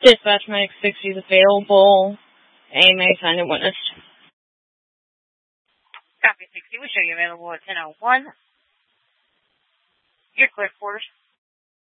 Dispatch Medic 60 is available. AMA signed and witnessed. Copy 60. We show you available at 10:01. You're clear, quarters.